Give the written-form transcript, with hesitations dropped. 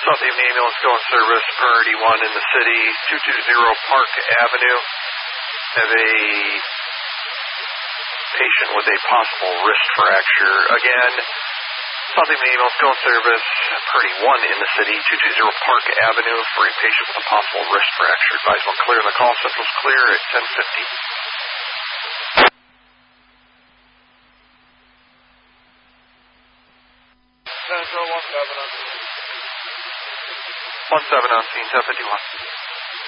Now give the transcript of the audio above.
Southeast ambulance going service, priority 1 in the city, 220 Park Avenue. Have a patient with a possible wrist fracture. Again, Southeast ambulance going service, priority 1 in the city, 220 Park Avenue for a patient with a possible wrist fracture. Advise one clear on the call. Central's clear at 10:50. Central 17 on scene. 17 on scene, 10:51.